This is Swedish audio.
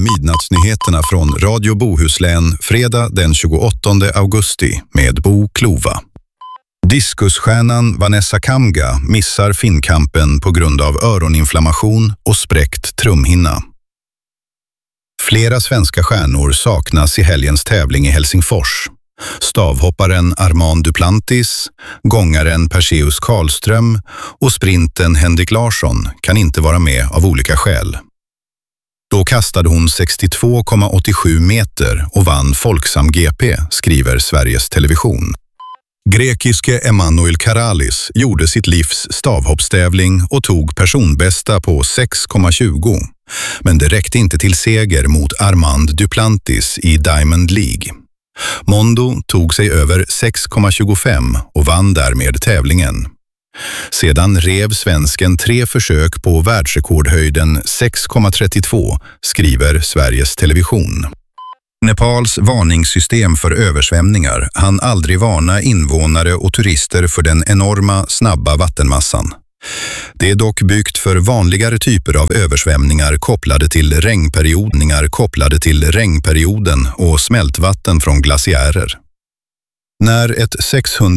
midnattsnyheterna från Radio Bohuslän fredag den 28 augusti med Bo Klova. Diskusstjärnan Vanessa Kamga missar Finnkampen på grund av öroninflammation och spräckt trumhinna. Flera svenska stjärnor saknas i helgens tävling i Helsingfors. Stavhopparen Armand Duplantis, gångaren Perseus Karlström och sprinten Henrik Larsson kan inte vara med av olika skäl. Då kastade hon 62,87 meter och vann Folksam GP, skriver Sveriges Television. Grekiske Emanuel Karalis gjorde sitt livs stavhoppstävling och tog personbästa på 6,20. Men det räckte inte till seger mot Armand Duplantis i Diamond League. Mondo tog sig över 6,25 och vann därmed tävlingen. Sedan rev svensken 3 försök på världsrekordhöjden 6,32, skriver Sveriges Television. Nepals varningssystem för översvämningar hann aldrig varna invånare och turister för den enorma, snabba vattenmassan. Det är dock byggt för vanligare typer av översvämningar kopplade till regnperioden och smältvatten från glaciärer. När ett 600